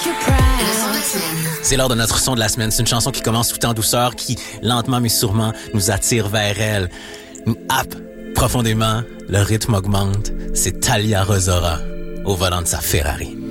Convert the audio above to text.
C'est l'heure de notre son de la semaine. C'est une chanson qui commence tout en douceur, qui, lentement mais sûrement, nous attire vers elle, nous happe profondément, le rythme augmente. C'est Talia Rosora au volant de sa Ferrari.